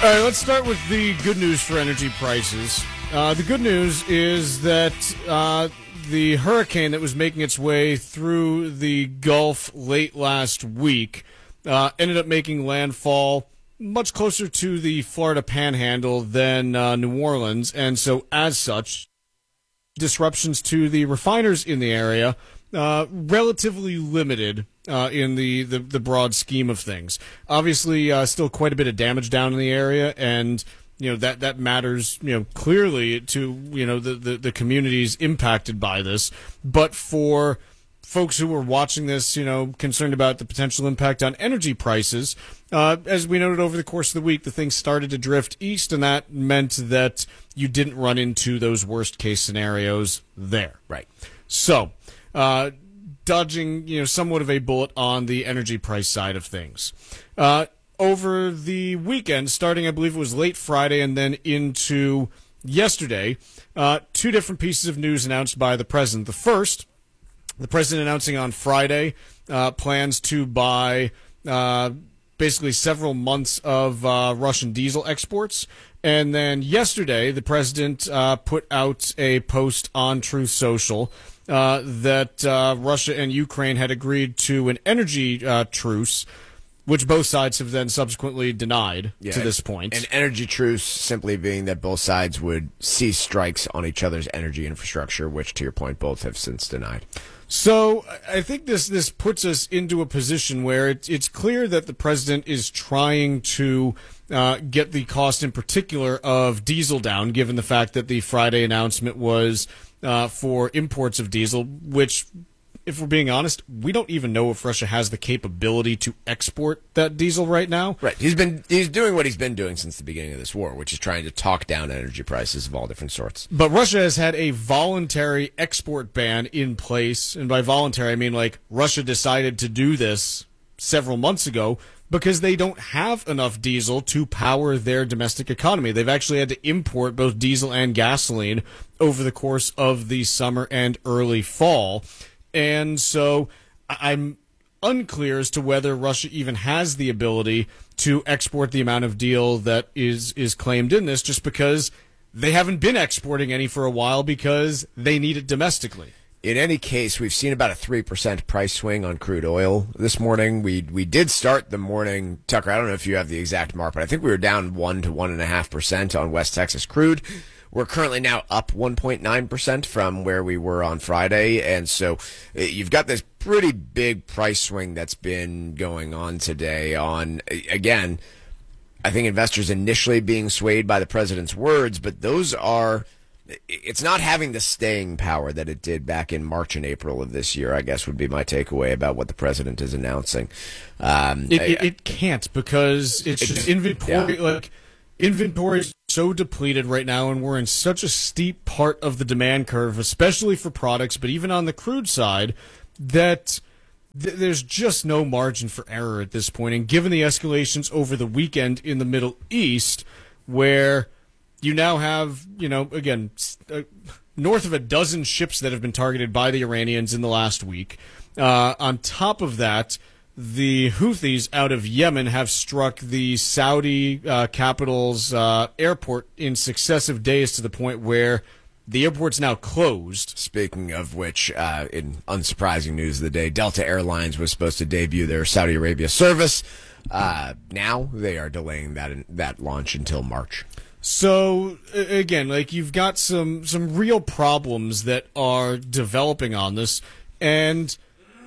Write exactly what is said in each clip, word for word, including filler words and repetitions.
All right, let's start with the good news for energy prices. Uh, the good news is that uh, the hurricane that was making its way through the Gulf late last week uh, ended up making landfall much closer to the Florida Panhandle than uh, New Orleans, and so as such, disruptions to the refiners in the area uh, relatively limited uh, in the, the, the broad scheme of things. Obviously, uh, still quite a bit of damage down in the area, and you know that that matters you know clearly to you know the, the, the communities impacted by this. But for folks who were watching this, you know, concerned about the potential impact on energy prices, uh, as we noted over the course of the week, the thing started to drift east, and that meant that you didn't run into those worst-case scenarios there. Right. So, uh, dodging, you know, somewhat of a bullet on the energy price side of things. Uh, over the weekend, starting, I believe it was late Friday and then into yesterday, uh, two different pieces of news announced by the president. The first, the president announcing on Friday uh, plans to buy uh, basically several months of uh, Russian diesel exports. And then yesterday, the president uh, put out a post on Truth Social uh, that uh, Russia and Ukraine had agreed to an energy uh, truce, which both sides have then subsequently denied yeah, to this point. An energy truce simply being that both sides would cease strikes on each other's energy infrastructure, which, to your point, both have since denied. So I think this this puts us into a position where it, it's clear that the president is trying to uh, get the cost in particular of diesel down, given the fact that the Friday announcement was uh, for imports of diesel, which, if we're being honest, we don't even know if Russia has the capability to export that diesel right now. Right. He's been he's doing what he's been doing since the beginning of this war, which is trying to talk down energy prices of all different sorts. But Russia has had a voluntary export ban in place, and by voluntary I mean like Russia decided to do this several months ago because they don't have enough diesel to power their domestic economy. They've actually had to import both diesel and gasoline over the course of the summer and early fall. And so I'm unclear as to whether Russia even has the ability to export the amount of diesel that is, is claimed in this, just because they haven't been exporting any for a while because they need it domestically. In any case, we've seen about a three percent price swing on crude oil this morning. We we did start the morning, Tucker, I don't know if you have the exact mark, but I think we were down one to one point five percent on West Texas crude. We're currently now up one point nine percent from where we were on Friday, and so you've got this pretty big price swing that's been going on today on, again, I think investors initially being swayed by the president's words, but those are, it's not having the staying power that it did back in March and April of this year, I guess would be my takeaway about what the president is announcing. Um, it, it, it can't because it's it, just inventory, yeah. like inventory is so depleted right now, and we're in such a steep part of the demand curve, especially for products, but even on the crude side, that th- there's just no margin for error at this point. And given the escalations over the weekend in the Middle East, where you now have, you know, again, uh, north of a dozen ships that have been targeted by the Iranians in the last week. Uh, on top of that, the Houthis out of Yemen have struck the Saudi uh, capital's uh, airport in successive days to the point where the airport's now closed. Speaking of which, uh, in unsurprising news of the day, Delta Airlines was supposed to debut their Saudi Arabia service. Uh, now they are delaying that that launch until March. So, again, like you've got some, some real problems that are developing on this, and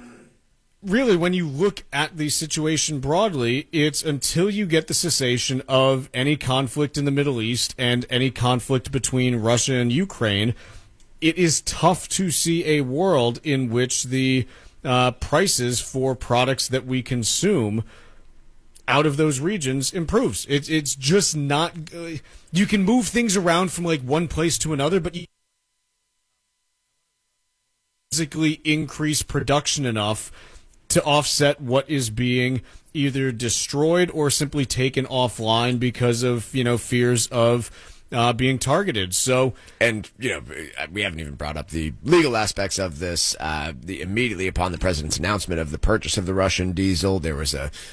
really, when you look at the situation broadly, it's until you get the cessation of any conflict in the Middle East and any conflict between Russia and Ukraine, it is tough to see a world in which the uh, prices for products that we consume out of those regions improves. It's it's just not. Uh, you can move things around from like one place to another, but you physically increase production enough to offset what is being either destroyed or simply taken offline because of, you know, fears of uh, being targeted. So, and you know, we haven't even brought up the legal aspects of this. Uh, the immediately upon the president's announcement of the purchase of the Russian diesel, there was a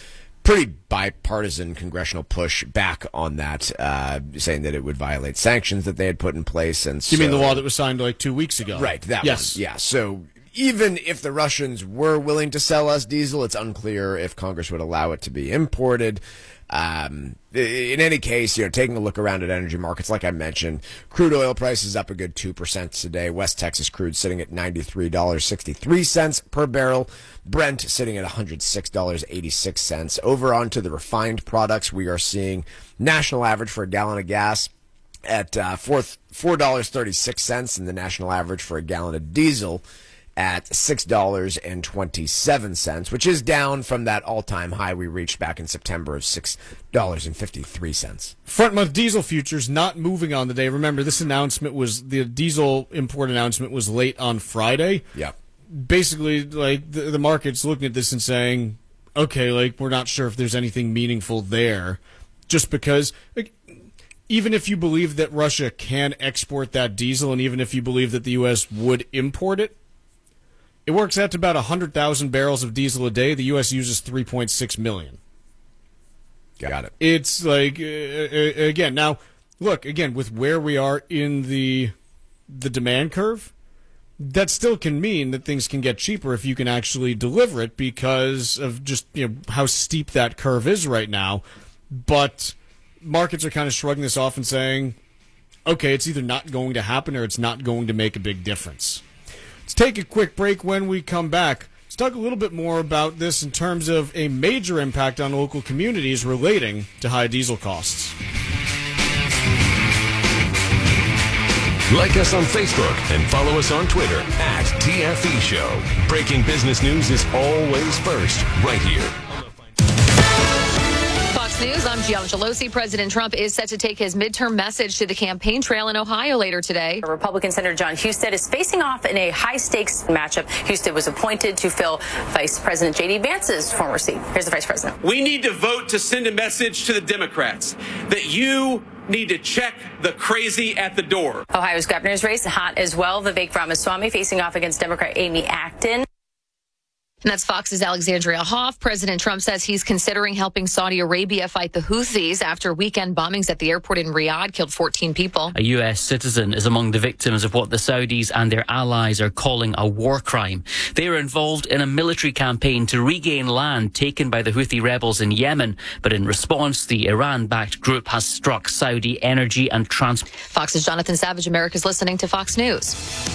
pretty bipartisan congressional push back on that, uh, saying that it would violate sanctions that they had put in place. And you so, mean the law that was signed like two weeks ago? Right, that yes. one. Yeah, so even if the Russians were willing to sell us diesel, it's unclear if Congress would allow it to be imported. Um, in any case, you know, taking a look around at energy markets, like I mentioned, crude oil prices up a good two percent today. West Texas crude sitting at ninety-three dollars and sixty-three cents per barrel. Brent sitting at one hundred six dollars and eighty-six cents. Over onto the refined products, we are seeing national average for a gallon of gas at uh, four dollars and thirty-six cents, and the national average for a gallon of diesel at six dollars and twenty-seven cents, which is down from that all-time high we reached back in September of six dollars and fifty-three cents. Front month diesel futures not moving on the day. Remember, this announcement was, the diesel import announcement was late on Friday. Yeah. Basically, like, the, the market's looking at this and saying, okay, like, we're not sure if there's anything meaningful there, just because, like, even if you believe that Russia can export that diesel, and even if you believe that the U S would import it, it works out to about one hundred thousand barrels of diesel a day. The U S uses three point six million. Got it. It's like, uh, again, now, look, again, with where we are in the the demand curve, that still can mean that things can get cheaper if you can actually deliver it because of just, you know, how steep that curve is right now. But markets are kind of shrugging this off and saying, okay, it's either not going to happen or it's not going to make a big difference. Let's take a quick break. When we come back, let's talk a little bit more about this in terms of a major impact on local communities relating to high diesel costs. Like us on Facebook and follow us on Twitter at T F E Show. Breaking business news is always first, right here. Fox News, I'm Gianna Gelosi. President Trump is set to take his midterm message to the campaign trail in Ohio later today. Republican Senator John Husted is facing off in a high-stakes matchup. Husted was appointed to fill Vice President J D Vance's former seat. Here's the Vice President. We need to vote to send a message to the Democrats that you need to check the crazy at the door. Ohio's governor's race hot as well. Vivek Ramaswamy facing off against Democrat Amy Acton. And that's Fox's Alexandria Hoff. President Trump says he's considering helping Saudi Arabia fight the Houthis after weekend bombings at the airport in Riyadh killed fourteen people. A U S citizen is among the victims of what the Saudis and their allies are calling a war crime. They are involved in a military campaign to regain land taken by the Houthi rebels in Yemen. But in response, the Iran-backed group has struck Saudi energy and transport. Fox's Jonathan Savage. America's listening to Fox News.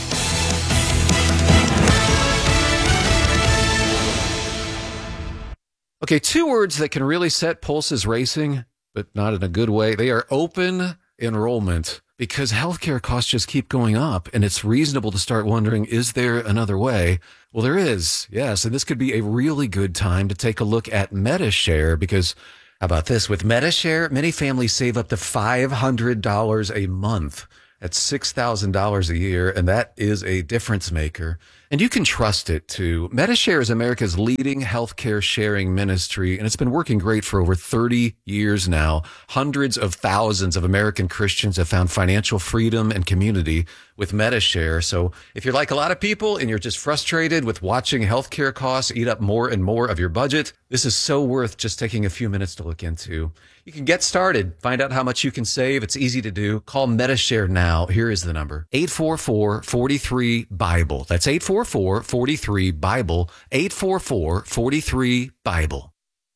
Okay, two words that can really set pulses racing, but not in a good way. They are open enrollment, because healthcare costs just keep going up, and it's reasonable to start wondering, is there another way? Well, there is, yes, and this could be a really good time to take a look at Medi-Share, because how about this? With Medi-Share, many families save up to five hundred dollars a month. That's six thousand dollars a year, and that is a difference maker. And you can trust it, too. Medi-Share is America's leading healthcare sharing ministry, and it's been working great for over thirty years now. Hundreds of thousands of American Christians have found financial freedom and community with Medi-Share. So if you're like a lot of people and you're just frustrated with watching healthcare costs eat up more and more of your budget, this is so worth just taking a few minutes to look into. You can get started. Find out how much you can save. It's easy to do. Call Medi-Share now. Here is the number. eight four four, four three, BIBLE. That's eight four four, four three, BIBLE. eight four four, four three, BIBLE.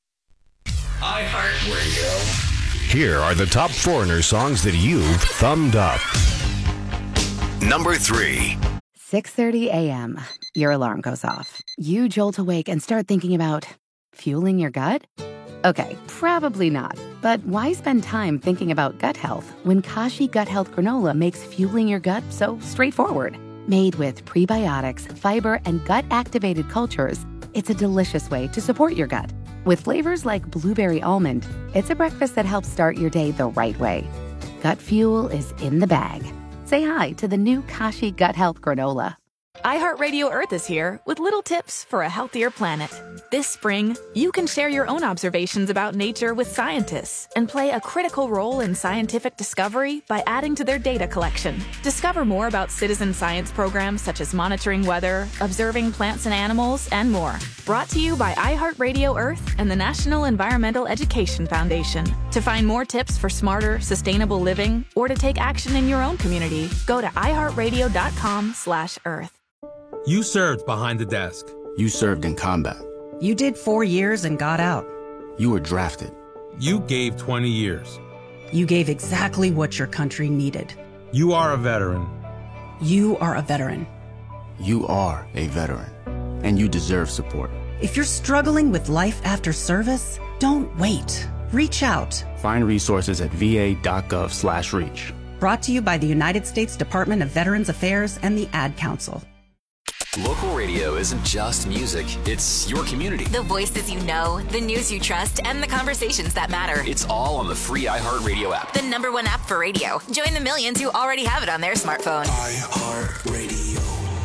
iHeartRadio. Here are the top foreigner songs that you've thumbed up. Number three. six thirty a.m. Your alarm goes off. You jolt awake and start thinking about fueling your gut? Okay, probably not. But why spend time thinking about gut health when Kashi Gut Health Granola makes fueling your gut so straightforward? Made with prebiotics, fiber, and gut-activated cultures, it's a delicious way to support your gut. With flavors like blueberry almond, it's a breakfast that helps start your day the right way. Gut fuel is in the bag. Say hi to the new Kashi Gut Health Granola. iHeartRadio Earth is here with little tips for a healthier planet. This spring, you can share your own observations about nature with scientists and play a critical role in scientific discovery by adding to their data collection. Discover more about citizen science programs such as monitoring weather, observing plants and animals, and more. Brought to you by iHeartRadio Earth and the National Environmental Education Foundation. To find more tips for smarter, sustainable living or to take action in your own community, go to iHeartRadio.com slash Earth. You served behind the desk. You served in combat. You did four years and got out. You were drafted. You gave twenty years. You gave exactly what your country needed. You are a veteran. You are a veteran. You are a veteran. And you deserve support. If you're struggling with life after service, don't wait. Reach out. Find resources at va.gov slash reach. Brought to you by the United States Department of Veterans Affairs and the Ad Council. Local radio isn't just music, it's your community. The voices you know, the news you trust, and the conversations that matter. It's all on the free iHeartRadio app. The number one app for radio. Join the millions who already have it on their smartphone. iHeartRadio.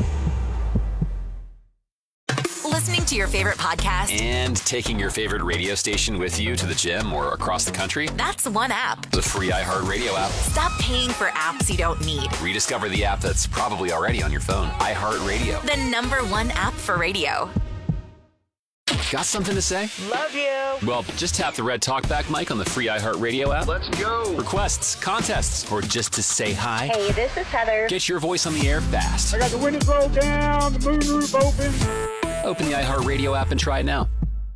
Listening to your favorite podcast and taking your favorite radio station with you to the gym or across the country. That's one app. The free iHeartRadio app. Stop paying for apps you don't need. Rediscover the app that's probably already on your phone. iHeartRadio. The number one app for radio. Got something to say? Love you. Well, just tap the red talkback mic on the free iHeartRadio app. Let's go. Requests, contests, or just to say hi. Hey, this is Heather. Get your voice on the air fast. I got the windows rolled down, the moonroof open. Open the iHeartRadio app and try it now.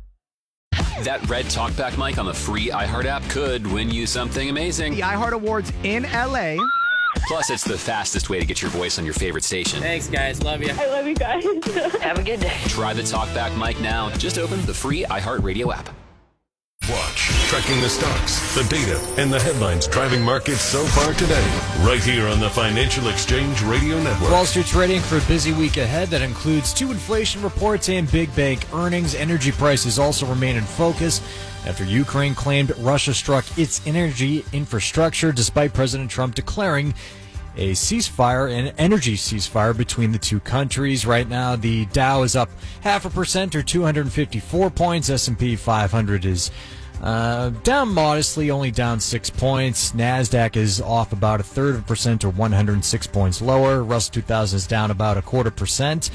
That red talkback mic on the free iHeart app could win you something amazing. The iHeart Awards in L A. Plus, it's the fastest way to get your voice on your favorite station. Thanks, guys. Love you. I love you guys. Have a good day. Try the talkback mic now. Just open the free iHeartRadio app. Watch, tracking the stocks, the data, and the headlines driving markets so far today. Right here on the Financial Exchange Radio Network. Wall Street's readying for a busy week ahead that includes two inflation reports and big bank earnings. Energy prices also remain in focus after Ukraine claimed Russia struck its energy infrastructure, despite President Trump declaring a ceasefire, an energy ceasefire between the two countries. Right now, the Dow is up half a percent or two hundred fifty-four points. S and P five hundred is uh, down modestly, only down six points. NASDAQ is off about a third of a percent or one hundred six points lower. Russell two thousand is down about a quarter percent.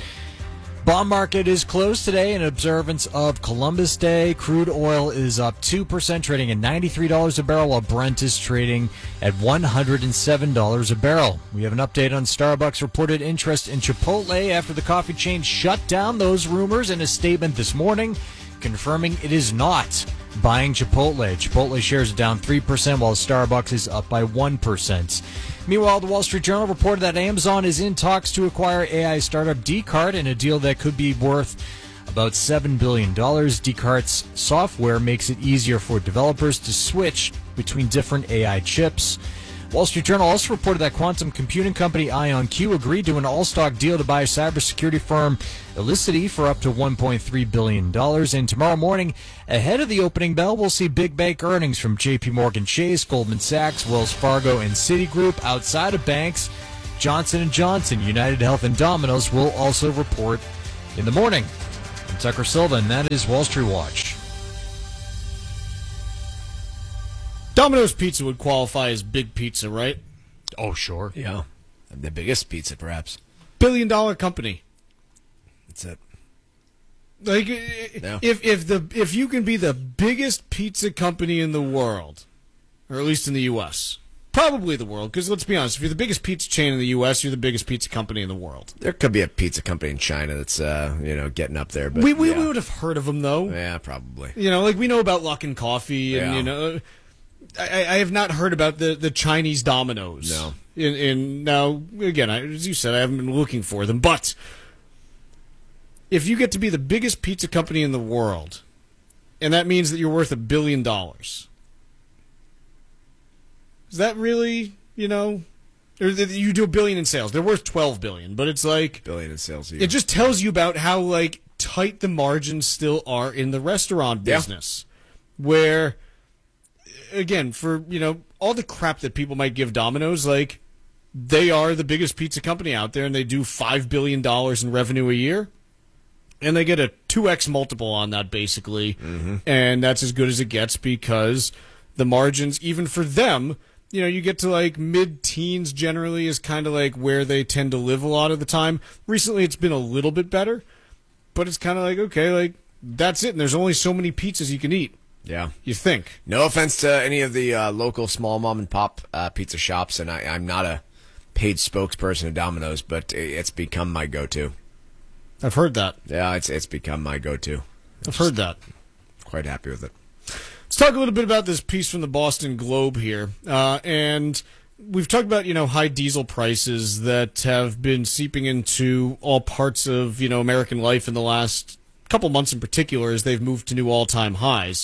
Bond market is closed today in observance of Columbus Day. Crude oil is up two percent, trading at ninety-three dollars a barrel, while Brent is trading at one hundred seven dollars a barrel. We have an update on Starbucks' reported interest in Chipotle after the coffee chain shut down those rumors in a statement this morning, confirming it is not buying Chipotle. Chipotle shares are down three percent, while Starbucks is up by one percent. Meanwhile, the Wall Street Journal reported that Amazon is in talks to acquire A I startup Descartes in a deal that could be worth about seven billion dollars. Descartes' software makes it easier for developers to switch between different A I chips. Wall Street Journal also reported that quantum computing company IonQ agreed to an all-stock deal to buy cybersecurity firm Elicity for up to one point three billion dollars. And tomorrow morning, ahead of the opening bell, we'll see big bank earnings from J P Morgan Chase, Goldman Sachs, Wells Fargo, and Citigroup. Outside of banks, Johnson and Johnson, United Health, and Domino's will also report in the morning. I'm Tucker Silva, and that is Wall Street Watch. Domino's Pizza would qualify as big pizza, right? Oh, sure. Yeah. The biggest pizza, perhaps. Billion dollar company. That's it. Like, Yeah. if if the if you can be the biggest pizza company in the world, or at least in the U S, probably the world, because let's be honest, if you're the biggest pizza chain in the U S, you're the biggest pizza company in the world. There could be a pizza company in China that's, uh, you know, getting up there. But we we, yeah. we would have heard of them, though. Yeah, probably. You know, like we know about Luckin Coffee, and Yeah. you know, I, I have not heard about the, the Chinese Domino's. No. In, in now again, I, as you said, I haven't been looking for them, but if you get to be the biggest pizza company in the world, and that means that you're worth a billion dollars, is that really, you know, or that you do a billion in sales? They're worth twelve billion, but it's like billion in sales. Yeah. It just tells you about how like tight the margins still are in the restaurant Yeah. business, where, again, for you know all the crap that people might give Domino's, like they are the biggest pizza company out there, and they do five billion dollars in revenue a year. And they get a two X multiple on that, basically. Mm-hmm. And that's as good as it gets because the margins, even for them, you know, you get to like mid-teens generally is kind of like where they tend to live a lot of the time. Recently, it's been a little bit better, but it's kind of like, okay, like, that's it. And there's only so many pizzas you can eat. Yeah. You think. No offense to any of the uh, local small mom-and-pop uh, pizza shops, and I, I'm not a paid spokesperson of Domino's, but it's become my go-to. I've heard that. Yeah, it's it's become my go-to. I've heard that. Quite happy with it. Let's talk a little bit about this piece from the Boston Globe here. Uh, and we've talked about, you know, high diesel prices that have been seeping into all parts of, you know, American life in the last couple months in particular as they've moved to new all-time highs.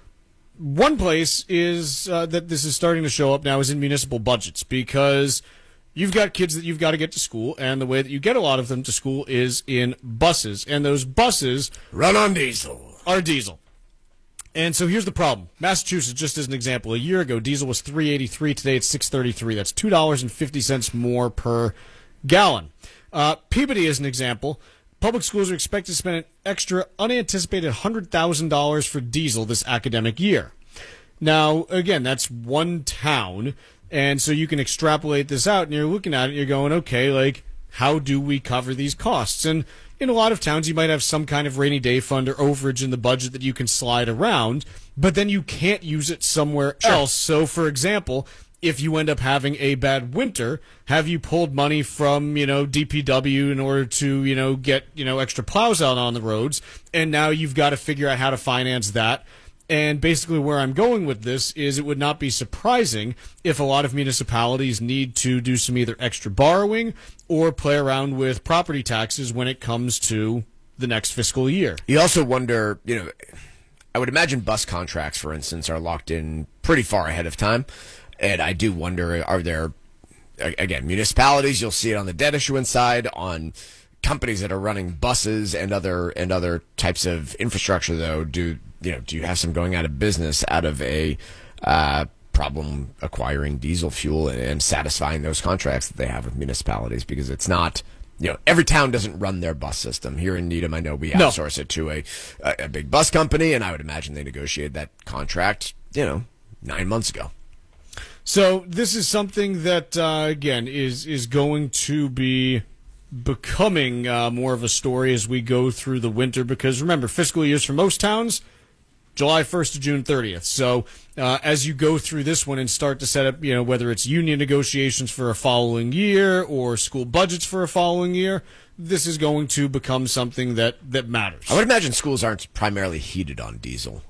One place is uh, that this is starting to show up now is in municipal budgets because you've got kids that you've got to get to school, and the way that you get a lot of them to school is in buses. And those buses run on diesel. Are diesel. And so here's the problem. Massachusetts, just as an example, a year ago, diesel was three eighty-three. Today it's six thirty-three. That's two dollars and fifty cents more per gallon. Uh, Peabody, as an example, public schools are expected to spend an extra unanticipated one hundred thousand dollars for diesel this academic year. Now, again, that's one town. And so you can extrapolate this out, and you're looking at it, and you're going, okay, like, how do we cover these costs? And in a lot of towns, you might have some kind of rainy day fund or overage in the budget that you can slide around, but then you can't use it somewhere Sure. else. So, for example, if you end up having a bad winter, have you pulled money from, you know, D P W in order to, you know, get, you know, extra plows out on the roads, and now you've got to figure out how to finance that. And basically where I'm going with this is it would not be surprising if a lot of municipalities need to do some either extra borrowing or play around with property taxes when it comes to the next fiscal year. You also wonder, you know, I would imagine bus contracts, for instance, are locked in pretty far ahead of time. And I do wonder, are there, again, municipalities, you'll see it on the debt issuance side, on companies that are running buses and other and other types of infrastructure, though, do you know? Do you have some going out of business out of a uh, problem acquiring diesel fuel and, and satisfying those contracts that they have with municipalities? Because it's not, you know, every town doesn't run their bus system. Here in Needham, I know we No. outsource it to a, a a big bus company, and I would imagine they negotiated that contract, you know, nine months ago. So this is something that, uh, again, is is going to be becoming uh, more of a story as we go through the winter, because remember, fiscal years for most towns, July first to June thirtieth. So uh, as you go through this one and start to set up, you know, whether it's union negotiations for a following year or school budgets for a following year, this is going to become something that, that matters. I would imagine schools aren't primarily heated on diesel.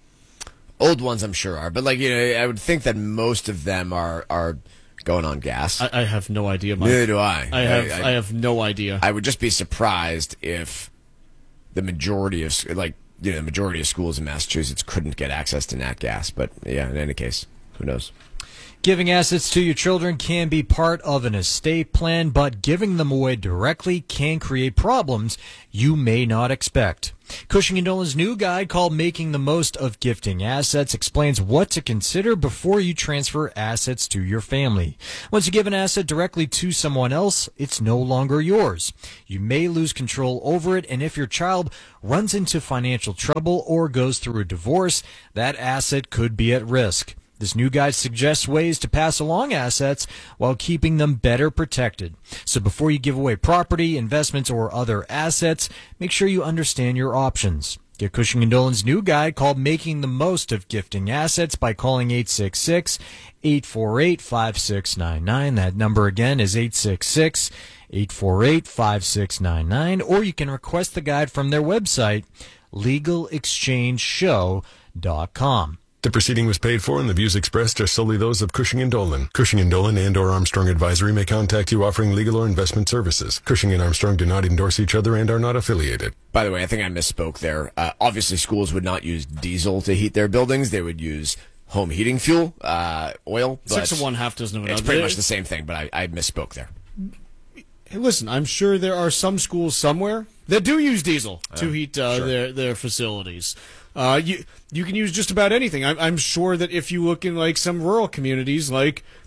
Old ones, I'm sure, are, but like you know, I would think that most of them are are going on gas. I, I have no idea. Mike. Neither do I. I have I, I, I have no idea. I would just be surprised if the majority of like you know the majority of schools in Massachusetts couldn't get access to nat gas. But yeah, in any case, who knows? Giving assets to your children can be part of an estate plan, but giving them away directly can create problems you may not expect. Cushing and Dolan's new guide called Making the Most of Gifting Assets explains what to consider before you transfer assets to your family. Once you give an asset directly to someone else, it's no longer yours. You may lose control over it, and if your child runs into financial trouble or goes through a divorce, that asset could be at risk. This new guide suggests ways to pass along assets while keeping them better protected. So before you give away property, investments, or other assets, make sure you understand your options. Get Cushing and Dolan's new guide called Making the Most of Gifting Assets by calling eight six six, eight four eight, five six nine nine. That number again is eight six six, eight four eight, five six nine nine. Or you can request the guide from their website, legal exchange show dot com. The proceeding was paid for, and the views expressed are solely those of Cushing and Dolan. Cushing and Dolan and or Armstrong Advisory may contact you offering legal or investment services. Cushing and Armstrong do not endorse each other and are not affiliated. By the way, I think I misspoke there. Uh, obviously, schools would not use diesel to heat their buildings. They would use home heating fuel, uh, oil. Six of one, half dozen of another. It's pretty much the same thing, but I, I misspoke there. Hey, listen, I'm sure there are some schools somewhere that do use diesel to Uh, heat uh, sure. their their facilities. Uh, you you can use just about anything. I'm, I'm sure that if you look in like some rural communities, like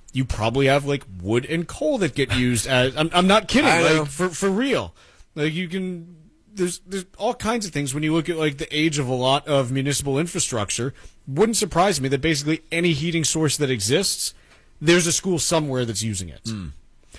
you probably have like wood and coal that get used as. I'm, I'm not kidding. I know. Like for for real. Like you can. There's there's all kinds of things when you look at like the age of a lot of municipal infrastructure. Wouldn't surprise me that basically any heating source that exists, there's a school somewhere that's using it. Mm.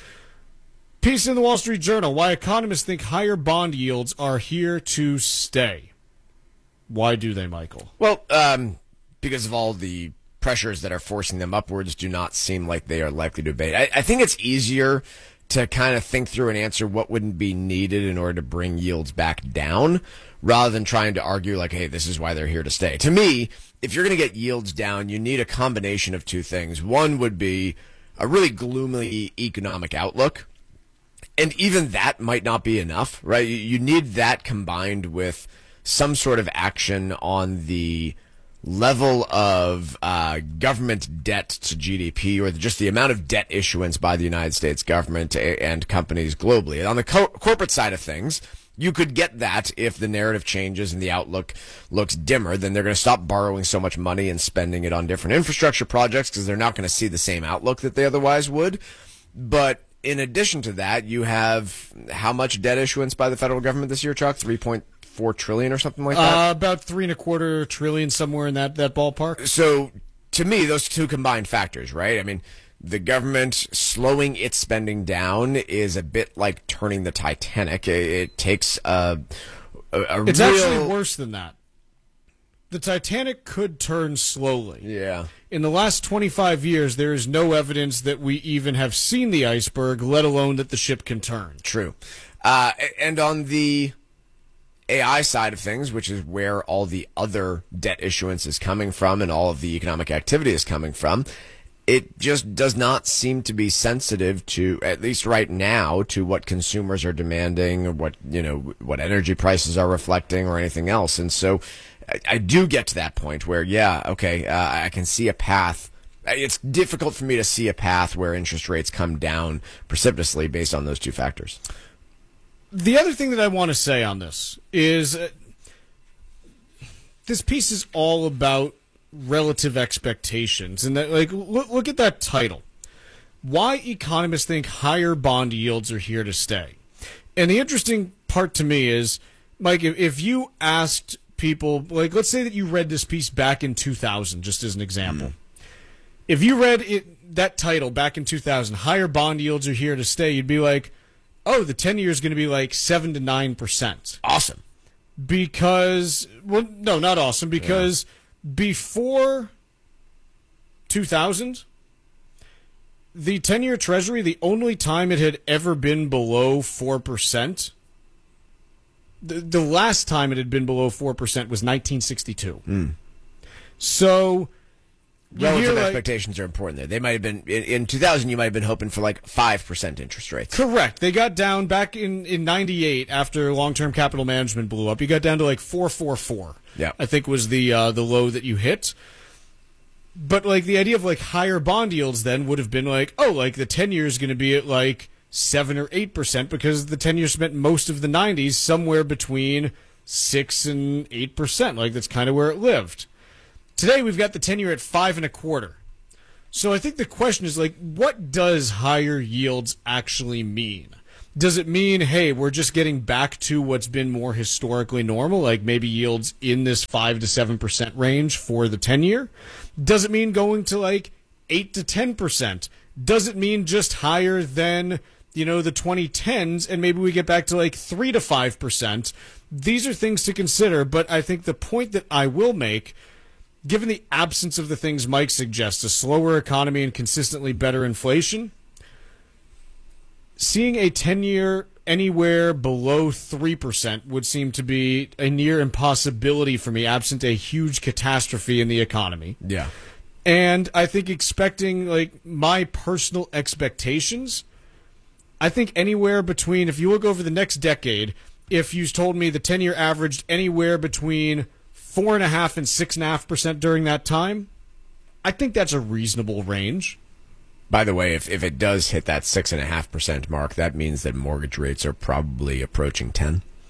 Piece in the Wall Street Journal: Why economists think higher bond yields are here to stay. Why do they, Michael? Well, um, because of all the pressures that are forcing them upwards, do not seem like they are likely to abate. I, I think it's easier to kind of think through and answer what wouldn't be needed in order to bring yields back down, rather than trying to argue like, hey, this is why they're here to stay. To me, if you're going to get yields down, you need a combination of two things. One would be a really gloomy economic outlook. And even that might not be enough, right? You need that combined with some sort of action on the level of uh, government debt to G D P, or just the amount of debt issuance by the United States government and companies globally. On the co- corporate side of things, you could get that if the narrative changes and the outlook looks dimmer. Then they're going to stop borrowing so much money and spending it on different infrastructure projects because they're not going to see the same outlook that they otherwise would. But in addition to that, you have how much debt issuance by the federal government this year, Chuck? three point four trillion or something like that? Uh, about three and a quarter trillion, somewhere in that, that ballpark. So to me, those two combined factors, right? I mean, the government slowing its spending down is a bit like turning the Titanic. It, it takes a, a, a It's real... actually worse than that. The Titanic could turn slowly. Yeah. In the last twenty-five years, there is no evidence that we even have seen the iceberg, let alone that the ship can turn. True. Uh, and on the A I side of things, which is where all the other debt issuance is coming from and all of the economic activity is coming from, it just does not seem to be sensitive to, at least right now, to what consumers are demanding or what, you know, what energy prices are reflecting or anything else. And so I, I do get to that point where, yeah, okay, uh, I can see a path. It's difficult for me to see a path where interest rates come down precipitously based on those two factors. The other thing that I want to say on this is uh, this piece is all about relative expectations. And that, like, look, look at that title. Why economists think higher bond yields are here to stay. And the interesting part to me is, Mike, if, if you asked people, like, let's say that you read this piece back in two thousand, just as an example. Mm. If you read it, that title back in two thousand, higher bond yields are here to stay, you'd be like, oh, the ten-year is going to be like seven to nine percent. Awesome. Because, well, no, not awesome, because yeah. before two thousand, the ten-year Treasury, the only time it had ever been below four percent, the, the last time it had been below four percent was nineteen sixty-two. Mm. So... Relative like, expectations are important there. They might have been, in, in two thousand, you might have been hoping for like five percent interest rates. Correct. They got down back in, in ninety-eight after long-term capital management blew up. You got down to like four forty-four. Yeah. I think was the uh, the low that you hit. But like the idea of like higher bond yields then would have been like, oh, like the ten-year is going to be at like seven or eight percent because the ten-year spent most of the nineties somewhere between six and eight percent. Like that's kind of where it lived. Today we've got the ten-year at five and a quarter. So I think the question is like, what does higher yields actually mean? Does it mean, hey, we're just getting back to what's been more historically normal, like maybe yields in this five to seven percent range for the ten-year? Does it mean going to like eight to ten percent? Does it mean just higher than, you know, the twenty tens and maybe we get back to like three to five percent? These are things to consider, but I think the point that I will make, given the absence of the things Mike suggests, a slower economy and consistently better inflation, seeing a ten-year anywhere below three percent would seem to be a near impossibility for me, absent a huge catastrophe in the economy. Yeah. And I think expecting, like, my personal expectations, I think anywhere between, if you look over the next decade, if you told me the ten-year averaged anywhere between four and a half and six and a half percent during that time, I think that's a reasonable range. By the way, if if it does hit that six and a half percent mark, that means that mortgage rates are probably approaching ten.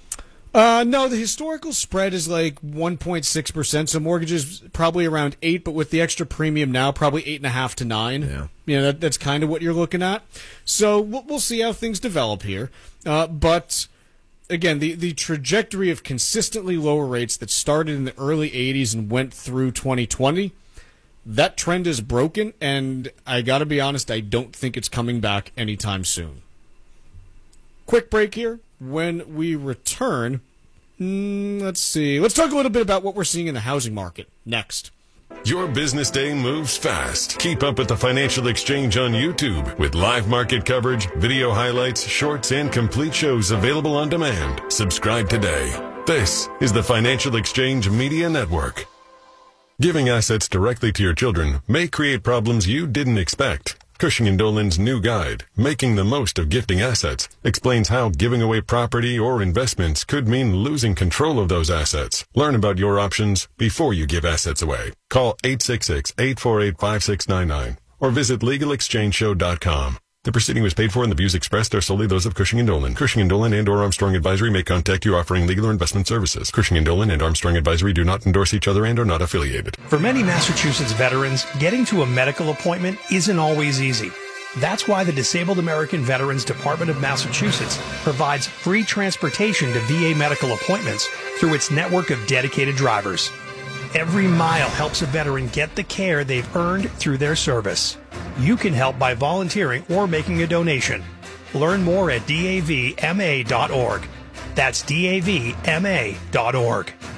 Uh, no, the historical spread is like one point six percent, so mortgages probably around eight, but with the extra premium now, probably eight and a half to nine. Yeah. You know, that, that's kind of what you're looking at. So we'll, we'll see how things develop here. Uh, but again, the, the trajectory of consistently lower rates that started in the early eighties and went through twenty twenty, that trend is broken, and I gotta be honest, I don't think it's coming back anytime soon. Quick break here. When we return, mm, let's see. Let's talk a little bit about what we're seeing in the housing market next. Your business day moves fast. Keep up with the Financial Exchange on YouTube with live market coverage, video highlights, shorts, and complete shows available on demand. Subscribe today. This is the Financial Exchange Media Network. Giving assets directly to your children may create problems you didn't expect. Cushing and Dolan's new guide, Making the Most of Gifting Assets, explains how giving away property or investments could mean losing control of those assets. Learn about your options before you give assets away. Call eight six six, eight four eight, five six nine nine or visit legal exchange show dot com. The proceeding was paid for and the views expressed are solely those of Cushing and Dolan. Cushing and Dolan and or Armstrong Advisory may contact you offering legal or investment services. Cushing and Dolan and Armstrong Advisory do not endorse each other and are not affiliated. For many Massachusetts veterans, getting to a medical appointment isn't always easy. That's why the Disabled American Veterans Department of Massachusetts provides free transportation to V A medical appointments through its network of dedicated drivers. Every mile helps a veteran get the care they've earned through their service. You can help by volunteering or making a donation. Learn more at D A V M A dot org. That's D A V M A dot org.